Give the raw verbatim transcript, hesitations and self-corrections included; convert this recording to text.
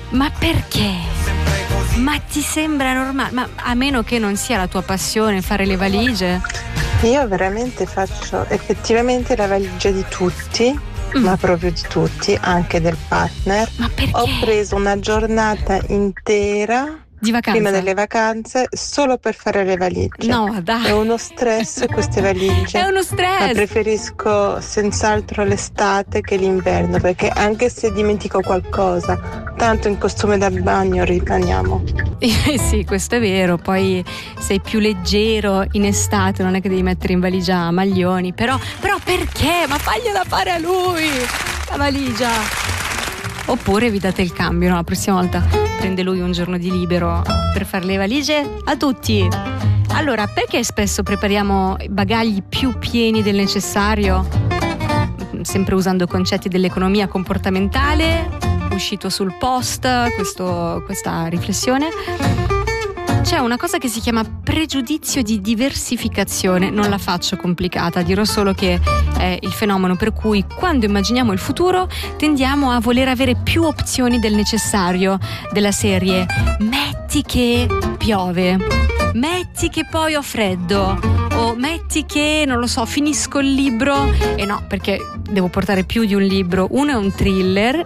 Ma perché? Ma ti sembra normale? Ma a meno che non sia la tua passione fare le valigie? Io veramente faccio effettivamente la valigia di tutti, mm. ma proprio di tutti, anche del partner. Ma perché? Ho preso una giornata intera di vacanza prima delle vacanze solo per fare le valigie. No, dai. È uno stress queste valigie. È uno stress. Ma preferisco senz'altro l'estate che l'inverno, perché anche se dimentico qualcosa, tanto in costume da bagno rimaniamo. Eh sì, questo è vero. Poi sei più leggero in estate, non è che devi mettere in valigia maglioni. Però, però perché? Ma fagliela fare a lui la valigia. Oppure vi date il cambio, no? La prossima volta prende lui un giorno di libero per fare le valigie a tutti. Allora, perché spesso prepariamo bagagli più pieni del necessario? Sempre usando concetti dell'economia comportamentale, uscito sul post questo, questa riflessione. C'è una cosa che si chiama pregiudizio di diversificazione, non la faccio complicata, dirò solo che è il fenomeno per cui quando immaginiamo il futuro tendiamo a voler avere più opzioni del necessario, della serie metti che piove, metti che poi ho freddo, o metti che, non lo so, finisco il libro e no, perché devo portare più di un libro, uno è un thriller